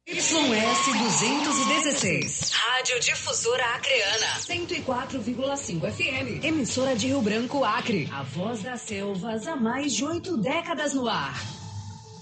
YS-216. Rádio Difusora Acreana. 104,5 FM. Emissora de Rio Branco, Acre. A voz das selvas há mais de 8 décadas no ar.